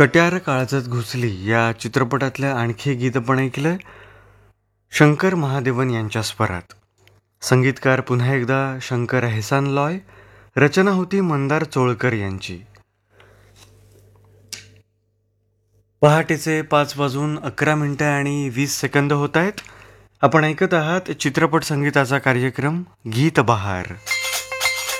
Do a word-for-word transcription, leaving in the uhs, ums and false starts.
कट्यार काळजात घुसली या चित्रपटातलं आणखी गीत पण ऐकलं शंकर महादेवन यांच्या स्वरात. संगीतकार पुन्हा एकदा शंकर एहसान लॉय, रचना होती मंदार चोळकर यांची. पहाटेचे पाच वाजून अकरा मिनिटं आणि वीस सेकंद होत आहेत. आपण ऐकत आहात चित्रपट संगीताचा कार्यक्रम गीत बहार.